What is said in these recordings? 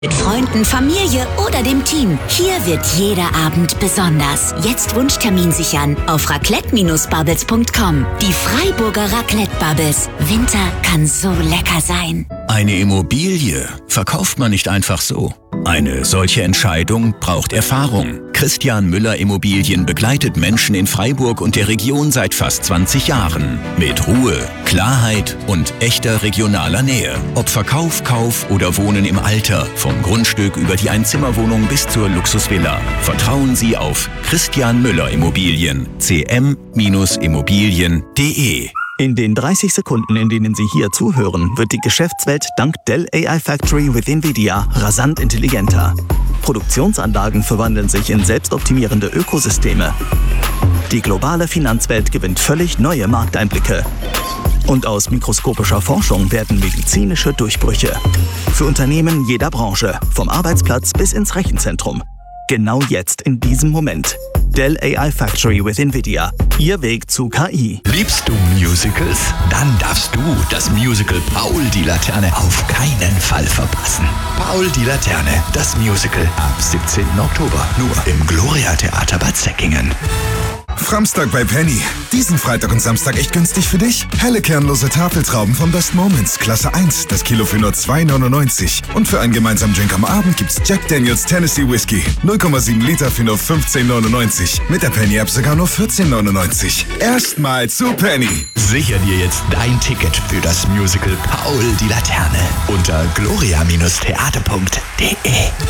Mit Freunden, Familie oder dem Team. Hier wird jeder Abend besonders. Jetzt Wunschtermin sichern auf raclette-bubbles.com. Die Freiburger Raclette Bubbles. Winter kann so lecker sein. Eine Immobilie verkauft man nicht einfach so. Eine solche Entscheidung braucht Erfahrung. Christian Müller Immobilien begleitet Menschen in Freiburg und der Region seit fast 20 Jahren. Mit Ruhe, Klarheit und echter regionaler Nähe. Ob Verkauf, Kauf oder Wohnen im Alter. Vom Grundstück über die Einzimmerwohnung bis zur Luxusvilla. Vertrauen Sie auf Christian Müller Immobilien. cm-immobilien.de. In den 30 Sekunden, in denen Sie hier zuhören, wird die Geschäftswelt dank Dell AI Factory with NVIDIA rasant intelligenter. Produktionsanlagen verwandeln sich in selbstoptimierende Ökosysteme. Die globale Finanzwelt gewinnt völlig neue Markteinblicke. Und aus mikroskopischer Forschung werden medizinische Durchbrüche. Für Unternehmen jeder Branche, vom Arbeitsplatz bis ins Rechenzentrum. Genau jetzt, in diesem Moment. Dell AI Factory with NVIDIA. Ihr Weg zu KI. Liebst du Musicals? Dann darfst du das Musical Paul die Laterne auf keinen Fall verpassen. Paul die Laterne, das Musical ab 17. Oktober. Nur im Gloria Theater Bad Säckingen. Framstag bei Penny. Diesen Freitag und Samstag echt günstig für dich. Helle kernlose Tafeltrauben von Best Moments, Klasse 1, das Kilo für nur 2,99. Und für einen gemeinsamen Drink am Abend gibt's Jack Daniels Tennessee Whiskey. 0,7 Liter für nur 15,99. Mit der Penny-App sogar nur 14,99. Erstmal zu Penny. Sicher dir jetzt dein Ticket für das Musical Paul die Laterne unter gloria-theater.de.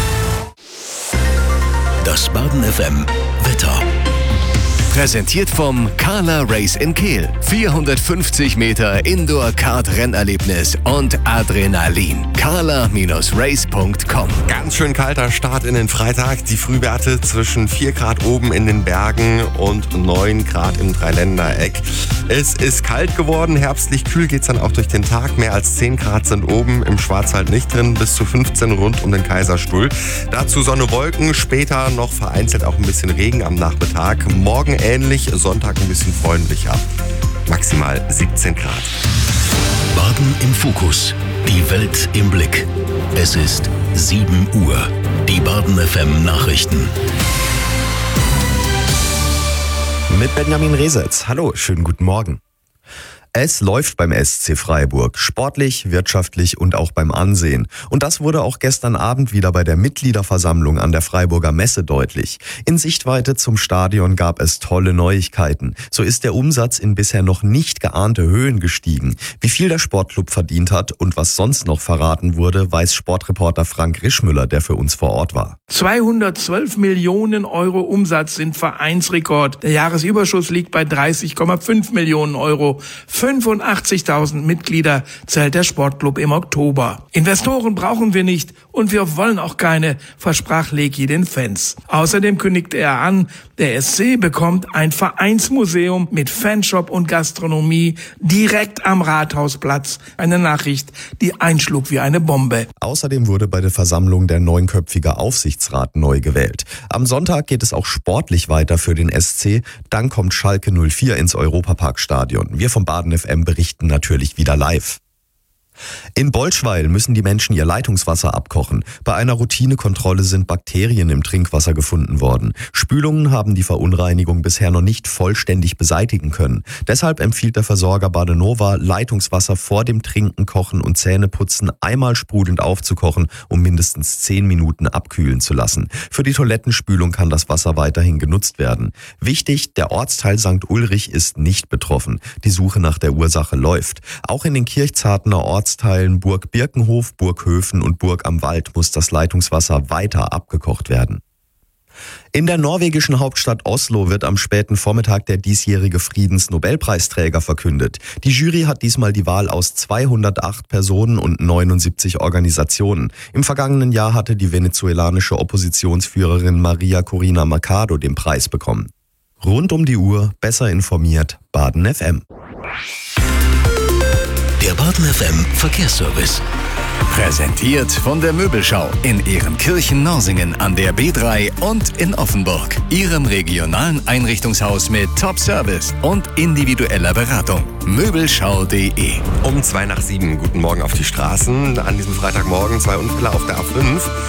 Das Baden FM Wetter. Präsentiert vom Carla Race in Kehl. 450 Meter Indoor-Kart-Rennerlebnis und Adrenalin. carla-race.com. Ganz schön kalter Start in den Freitag. Die Frühwerte zwischen 4 Grad oben in den Bergen und 9 Grad im Dreiländereck. Es ist kalt geworden. Herbstlich kühl geht's dann auch durch den Tag. Mehr als 10 Grad sind oben, im Schwarzwald nicht drin. Bis zu 15 rund um den Kaiserstuhl. Dazu Sonne, Wolken. Später noch vereinzelt auch ein bisschen Regen am Nachmittag. Morgen ähnlich, Sonntag ein bisschen freundlicher. Maximal 17 Grad. Baden im Fokus. Die Welt im Blick. Es ist 7 Uhr. Die Baden FM Nachrichten. Mit Benjamin Resetz. Hallo, schönen guten Morgen. Es läuft beim SC Freiburg, sportlich, wirtschaftlich und auch beim Ansehen. Und das wurde auch gestern Abend wieder bei der Mitgliederversammlung an der Freiburger Messe deutlich. In Sichtweite zum Stadion gab es tolle Neuigkeiten. So ist der Umsatz in bisher noch nicht geahnte Höhen gestiegen. Wie viel der Sportclub verdient hat und was sonst noch verraten wurde, weiß Sportreporter Frank Rischmüller, der für uns vor Ort war. 212 Millionen Euro Umsatz sind Vereinsrekord. Der Jahresüberschuss liegt bei 30,5 Millionen Euro. 85.000 Mitglieder zählt der Sportclub im Oktober. Investoren brauchen wir nicht und wir wollen auch keine, versprach Leki den Fans. Außerdem kündigte er an, der SC bekommt ein Vereinsmuseum mit Fanshop und Gastronomie direkt am Rathausplatz. Eine Nachricht, die einschlug wie eine Bombe. Außerdem wurde bei der Versammlung der 9-köpfige Aufsichtsrat neu gewählt. Am Sonntag geht es auch sportlich weiter für den SC. Dann kommt Schalke 04 ins Europaparkstadion. Wir vom Baden FM berichten natürlich wieder live. In Bolschweil müssen die Menschen ihr Leitungswasser abkochen. Bei einer Routinekontrolle sind Bakterien im Trinkwasser gefunden worden. Spülungen haben die Verunreinigung bisher noch nicht vollständig beseitigen können. Deshalb empfiehlt der Versorger Badenova, Leitungswasser vor dem Trinken, Kochen und Zähneputzen einmal sprudelnd aufzukochen, um mindestens 10 Minuten abkühlen zu lassen. Für die Toilettenspülung kann das Wasser weiterhin genutzt werden. Wichtig, der Ortsteil St. Ulrich ist nicht betroffen. Die Suche nach der Ursache läuft. Auch in den Kirchzartener Ortsteilen Burg Birkenhof, Burg Höfen und Burg am Wald muss das Leitungswasser weiter abgekocht werden. In der norwegischen Hauptstadt Oslo wird am späten Vormittag der diesjährige Friedensnobelpreisträger verkündet. Die Jury hat diesmal die Wahl aus 208 Personen und 79 Organisationen. Im vergangenen Jahr hatte die venezuelanische Oppositionsführerin Maria Corina Machado den Preis bekommen. Rund um die Uhr, besser informiert, Baden FM. Der Baden FM Verkehrsservice. Präsentiert von der Möbelschau in Ehrenkirchen-Norsingen an der B3 und in Offenburg. Ihrem regionalen Einrichtungshaus mit Top-Service und individueller Beratung. Möbelschau.de. Um 6:02. Guten Morgen auf die Straßen. An diesem Freitagmorgen 2 Unfälle auf der A5.